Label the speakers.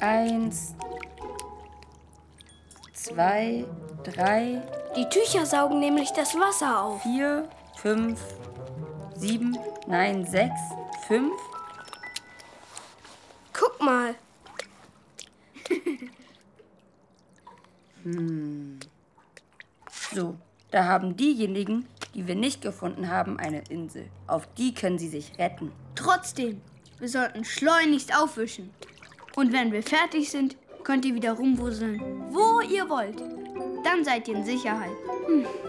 Speaker 1: 1, 2, 3.
Speaker 2: Die Tücher saugen nämlich das Wasser auf.
Speaker 1: 4, 5, 7, nein, 6, 5.
Speaker 2: Guck mal.
Speaker 1: So, da haben diejenigen, die wir nicht gefunden haben, eine Insel. Auf die können sie sich retten.
Speaker 3: Trotzdem, wir sollten schleunigst aufwischen. Und wenn wir fertig sind, könnt ihr wieder rumwuseln, wo ihr wollt. Dann seid ihr in Sicherheit.